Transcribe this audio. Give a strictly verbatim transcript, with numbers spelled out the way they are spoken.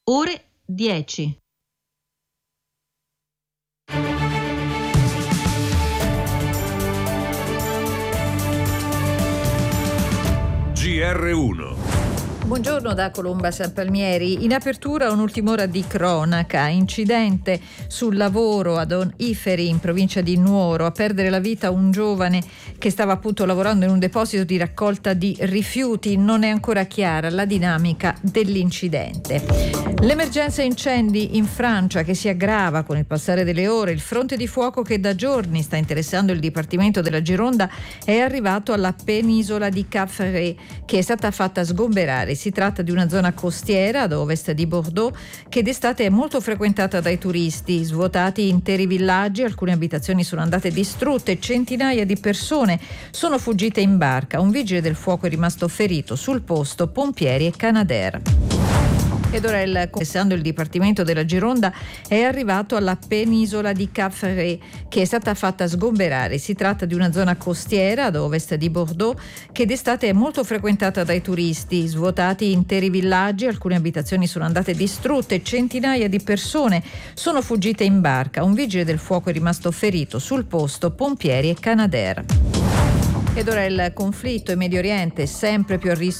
Ore dieci. G R uno. Buongiorno da Colomba San Palmieri. In apertura un'ultima di cronaca. Incidente sul lavoro ad Oniferi in provincia di Nuoro. A perdere la vita un giovane che stava appunto lavorando in un deposito di raccolta di rifiuti. Non è ancora chiara la dinamica dell'incidente. L'emergenza incendi in Francia che si aggrava con il passare delle ore. Il fronte di fuoco che da giorni sta interessando il Dipartimento della Gironda è arrivato alla penisola di Cap Ferret, che è stata fatta sgomberare. Si tratta di una zona costiera ad ovest di Bordeaux che d'estate è molto frequentata dai turisti. Svuotati interi villaggi, alcune abitazioni sono andate distrutte, centinaia di persone sono fuggite in barca. Un vigile del fuoco è rimasto ferito, sul posto pompieri e Canadair. Ed ora il confessando il Dipartimento della Gironda è arrivato alla penisola di Cap Ferret che è stata fatta sgomberare. Si tratta di una zona costiera ad ovest di Bordeaux che d'estate è molto frequentata dai turisti. Svuotati interi villaggi, alcune abitazioni sono andate distrutte, centinaia di persone sono fuggite in barca. Un vigile del fuoco è rimasto ferito, sul posto pompieri e Canadair. Ed ora il conflitto in Medio Oriente, sempre più a rischio